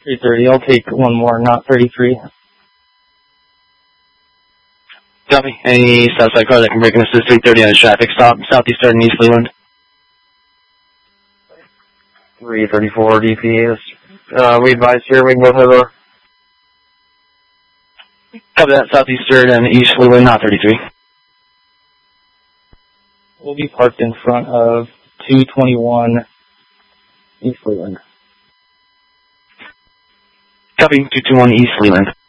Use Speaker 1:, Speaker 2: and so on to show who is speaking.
Speaker 1: 330, I'll take one more, not 33.
Speaker 2: Copy. Any Southside car that can break and assist 330 on a traffic stop, Southeastern and East Leland?
Speaker 3: 334 DP. We advise here, we can both have a...
Speaker 2: Copy that, Southeastern and East Leland, not 33.
Speaker 1: We'll be parked in front of 221 East Leland.
Speaker 2: Copy, 221 East Leland.